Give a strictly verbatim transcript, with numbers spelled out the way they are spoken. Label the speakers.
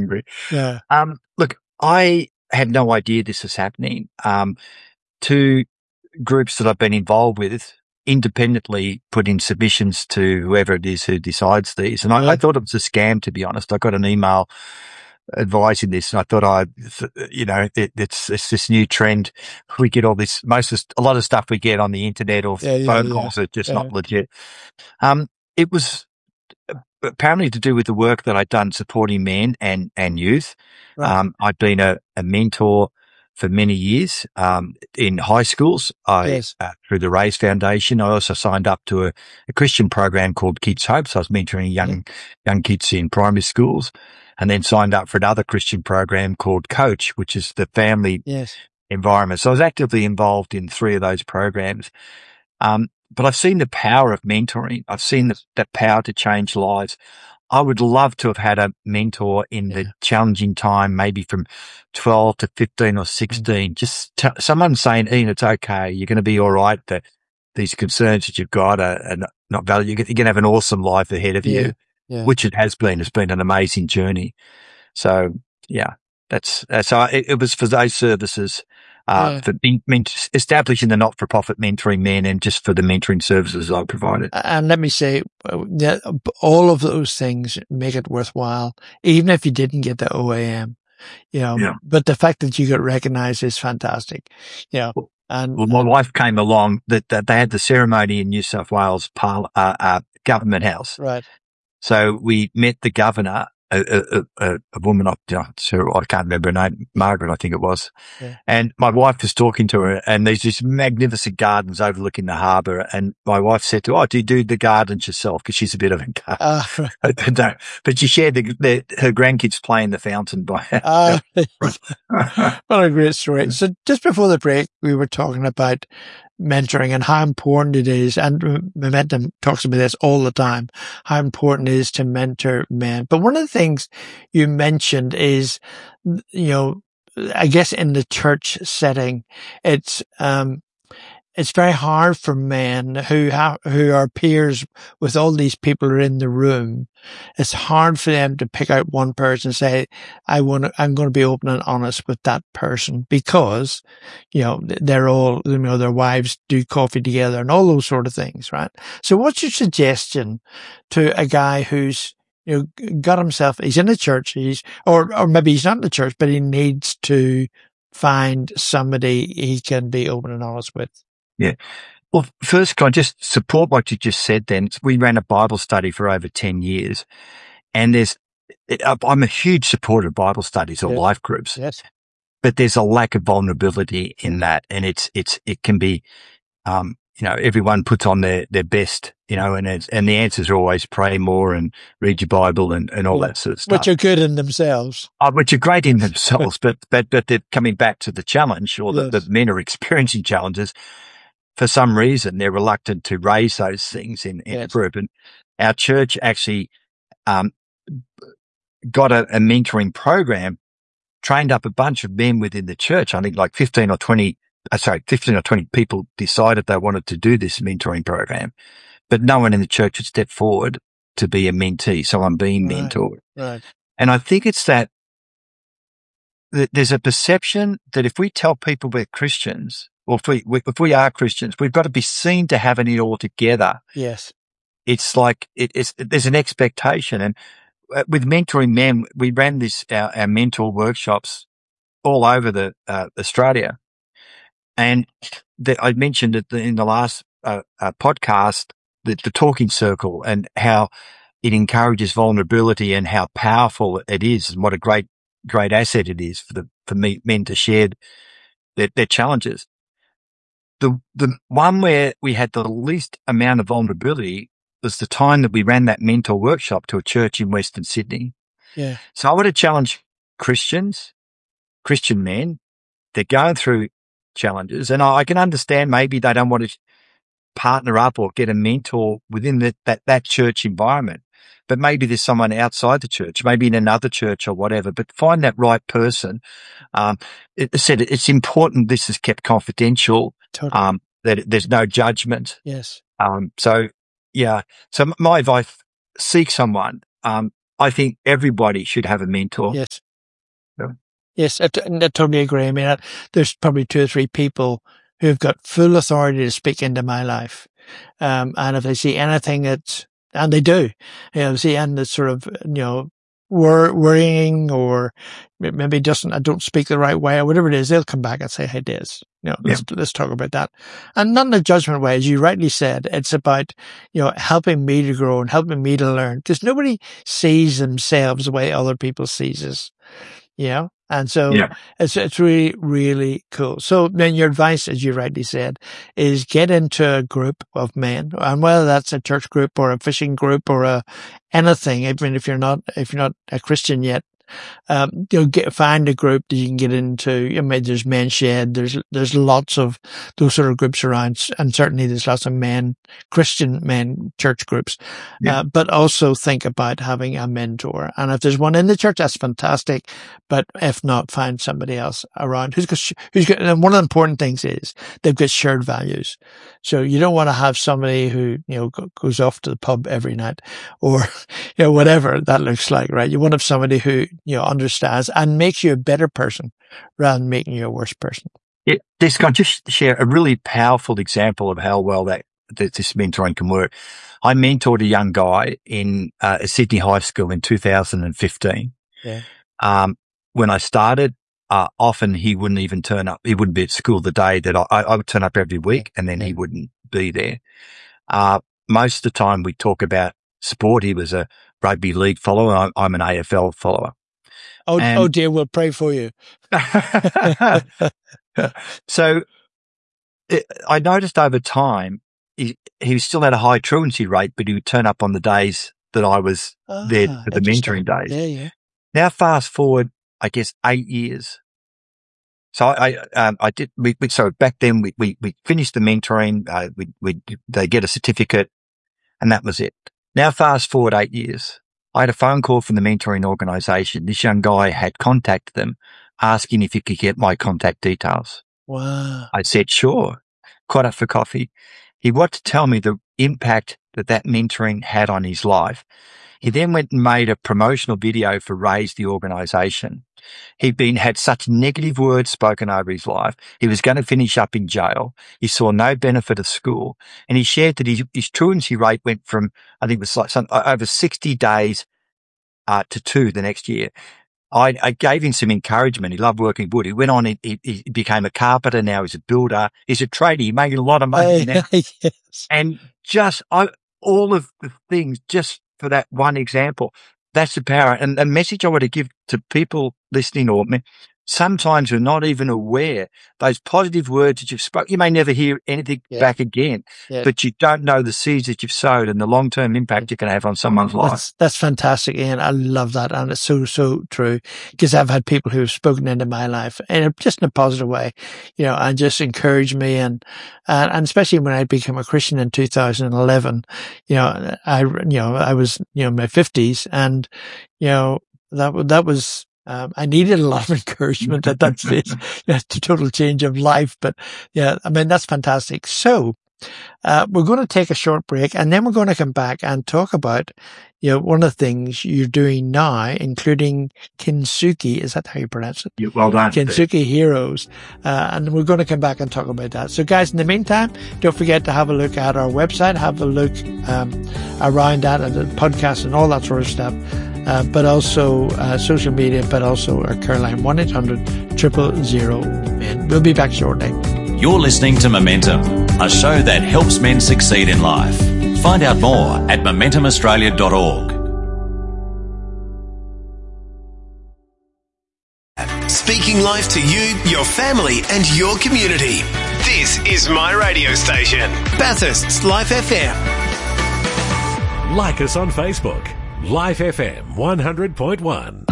Speaker 1: angry.
Speaker 2: Yeah.
Speaker 1: Um, look, I had no idea this was happening. Um, two groups that I've been involved with independently put in submissions to whoever it is who decides these. And I,
Speaker 2: Yeah.
Speaker 1: I thought it was a scam, to be honest. I got an email advising this, and I thought I, you know, it, it's it's this new trend. We get all this, most of, a lot of stuff we get on the internet or
Speaker 2: Yeah, yeah,
Speaker 1: phone
Speaker 2: yeah.
Speaker 1: calls are just
Speaker 2: Yeah.
Speaker 1: not legit. Um, it was apparently to do with the work that I'd done supporting men and and youth.
Speaker 2: Right.
Speaker 1: Um, I'd been a, a mentor for many years um, in high schools. I
Speaker 2: Yes.
Speaker 1: uh, through the Raise Foundation. I also signed up to a, a Christian program called Kids Hope. So I was mentoring young young kids in primary schools, and then signed up for another Christian program called Coach, which is the family
Speaker 2: Yes.
Speaker 1: environment. So I was actively involved in three of those programs. Um, but I've seen the power of mentoring. I've seen the, that power to change lives. I would love to have had a mentor in
Speaker 2: Yeah.
Speaker 1: the challenging time, maybe from twelve to fifteen or sixteen. Just t- someone saying, Ian, it's okay. You're going to be all right. That these concerns that you've got are, are not, not valid. You're going to have an awesome life ahead of
Speaker 2: Yeah.
Speaker 1: you,
Speaker 2: Yeah.
Speaker 1: which it has been. It's been an amazing journey. So yeah, that's, that's so it, it was for those services. Uh,
Speaker 2: Yeah.
Speaker 1: for being, men- establishing the not-for-profit mentoring men and just for the mentoring services I provided.
Speaker 2: And let me say, uh, yeah, all of those things make it worthwhile, even if you didn't get the O A M, you know,
Speaker 1: Yeah.
Speaker 2: but the fact that you got recognized is fantastic, you know, and,
Speaker 1: Well, my
Speaker 2: and
Speaker 1: wife came along that, that they had the ceremony in New South Wales Parl- uh, uh, Government House.
Speaker 2: right.
Speaker 1: So we met the governor, a, a, a, a woman, I I can't remember her name, Margaret, I think it was.
Speaker 2: Yeah.
Speaker 1: And my wife was talking to her, and there's these magnificent gardens overlooking the harbour. And my wife said to her, "Oh, do you do the gardens yourself?" Because she's a bit of a gardener.
Speaker 2: Uh,
Speaker 1: but, no, but she shared the, the, her grandkids play in the fountain by
Speaker 2: uh, what a great story. So just before the break, we were talking about mentoring and how important it is, and Momentum talks about this all the time, how important it is to mentor men. But one of the things you mentioned is, you know, I guess in the church setting, it's, um, it's very hard for men who have, who are peers with all these people who are in the room. It's hard for them to pick out one person and say, I want to, I'm going to be open and honest with that person, because, you know, they're all, you know, their wives do coffee together and all those sort of things, right? So what's your suggestion to a guy who's, you know, got himself, he's in the church, he's, or, or maybe he's not in the church, but he needs to find somebody he can be open and honest with?
Speaker 1: Yeah. Well, first, can I just support what you just said then? We ran a Bible study for over ten years, and there's, I'm a huge supporter of Bible studies or
Speaker 2: Yes.
Speaker 1: life groups,
Speaker 2: Yes.
Speaker 1: but there's a lack of vulnerability in that. And it's, it's, it can be, um, you know, everyone puts on their, their best, you know, and it's, and the answers are always pray more and read your Bible and, and all
Speaker 2: Yeah.
Speaker 1: that sort of stuff.
Speaker 2: Which are good in themselves.
Speaker 1: Oh, which are great in themselves, but, but, but they're coming back to the challenge, or
Speaker 2: Yes.
Speaker 1: that the men are experiencing challenges. For some reason, they're reluctant to raise those things in, in
Speaker 2: Yes.
Speaker 1: the group. And our church actually um, got a, a mentoring program, trained up a bunch of men within the church. I think like fifteen or twenty, uh, sorry, fifteen or twenty people decided they wanted to do this mentoring program, but no one in the church would step forward to be a mentee. So I'm being
Speaker 2: Right.
Speaker 1: mentored.
Speaker 2: Right.
Speaker 1: And I think it's that, that there's a perception that if we tell people we're Christians, or if we, we, if we are Christians, we've got to be seen to having it all together.
Speaker 2: Yes.
Speaker 1: It's like, it, it's, there's an expectation. And uh, with mentoring men, we ran this, our, our mentor workshops all over the, uh, Australia. And the, I mentioned it in the last uh, uh, podcast, the, the talking circle, and how it encourages vulnerability and how powerful it is, and what a great, great asset it is for the, for me, men to share their, their challenges. The, the one where we had the least amount of vulnerability was the time that we ran that mentor workshop to a church in Western Sydney.
Speaker 2: Yeah.
Speaker 1: So I want to challenge Christians, Christian men. They're going through challenges, and I, I can understand maybe they don't want to partner up or get a mentor within the, that, that church environment, but maybe there's someone outside the church, maybe in another church or whatever, but find that right person. Um, it, it said it's important this is kept confidential,
Speaker 2: Totally.
Speaker 1: um, that it, there's no judgment.
Speaker 2: Yes.
Speaker 1: Um, so yeah, so my advice, seek someone. Um, I think everybody should have a mentor.
Speaker 2: Yes.
Speaker 1: Yeah.
Speaker 2: Yes, I, t- I totally agree. I mean, I, there's probably two or three people who've got full authority to speak into my life. Um, and if they see anything that's, and they do, you know, see anything that's sort of, you know, wor- worrying or maybe doesn't, I don't speak the right way or whatever it is, they'll come back and say, hey, Des, you know, let's, yeah. let's talk about that. And not in a judgment way, as you rightly said, it's about, you know, helping me to grow and helping me to learn, because nobody sees themselves the way other people sees us, you know? And so
Speaker 1: yeah.
Speaker 2: it's, it's really, really cool. So then your advice, as you rightly said, is get into a group of men, and whether that's a church group or a fishing group or a anything, even if you're not, if you're not a Christian yet, um, you'll get, find a group that you can get into. I mean, there's Men's Shed. There's, there's lots of those sort of groups around, and certainly there's lots of men, Christian men church groups. Yeah. Uh, but also think about having a mentor. And if there's one in the church, that's fantastic. But if not, find somebody else around who's got, who's got, and one of the important things is they've got shared values. So you don't want to have somebody who, you know, goes off to the pub every night or, you know, whatever that looks like, right? You want to have somebody who, you know, understands and makes you a better person rather than making you a worse person.
Speaker 1: Yeah, this can just share a really powerful example of how well that, that this mentoring can work. I mentored a young guy in uh, Sydney High School in two thousand fifteen.
Speaker 2: Yeah.
Speaker 1: Um, when I started, uh, often he wouldn't even turn up. He wouldn't be at school the day that I, I would turn up every week, and then yeah. he wouldn't be there. Uh, most of the time we talk about sport. He was a rugby league follower. I'm, I'm an A F L follower.
Speaker 2: Oh, and, oh dear, we'll pray for you.
Speaker 1: So it, I noticed over time, he, he still had a high truancy rate, but he would turn up on the days that I was ah, there for the mentoring days.
Speaker 2: Yeah, yeah.
Speaker 1: Now, fast forward, I guess, eight years. So I, um, I did, we, we, so back then we, we, we finished the mentoring, uh, we, we, they get a certificate, and that was it. Now, fast forward eight years. I had a phone call from the mentoring organisation. This young guy had contacted them asking if he could get my contact details.
Speaker 2: Wow.
Speaker 1: I said, sure. Caught up for coffee. He wanted to tell me the impact that that mentoring had on his life. He then went and made a promotional video for Raise, the organisation. He'd been, had such negative words spoken over his life. He was going to finish up in jail. He saw no benefit of school. And he shared that his, his truancy rate went from, I think it was like some, over sixty days, uh, to two the next year. I, I gave him some encouragement. He loved working wood. He went on, he, he, he became a carpenter. Now he's a builder. He's a tradie. He's making a lot of money now.
Speaker 2: Yes.
Speaker 1: And just, I, all of the things, just for that one example, that's the power. And the message I want to give to people listening, or sometimes we're not even aware those positive words that you've spoken. You may never hear anything yeah. back again, yeah. but you don't know the seeds that you've sowed and the long-term impact you can have on someone's life.
Speaker 2: That's, that's fantastic, Ian. I love that. And it's so, so true, because I've had people who have spoken into my life and just in a positive way, you know, and just encouraged me. And, and, and especially when I became a Christian in two thousand eleven, you know, I, you know, I was, you know, in my fifties, and, you know, that, that was, Um, I needed a lot of encouragement at that stage. It's a total change of life. But yeah, I mean, that's fantastic. So, uh, we're going to take a short break, and then we're going to come back and talk about, you know, one of the things you're doing now, including Kintsugi. Is that how you pronounce it?
Speaker 1: Yeah, well done.
Speaker 2: Kintsugi Heroes. Uh, and we're going to come back and talk about that. So guys, in the meantime, don't forget to have a look at our website, have a look, um, around that and the podcast and all that sort of stuff. Uh, but also uh, social media, but also our Caroline one eight hundred zero zero zero men. We'll be back shortly.
Speaker 3: You're listening to Momentum, a show that helps men succeed in life. Find out more at momentum australia dot org.
Speaker 4: Speaking life to you, your family and your community. This is my radio station, Bathurst's Life F M.
Speaker 5: Like us on Facebook. Life F M one hundred point one.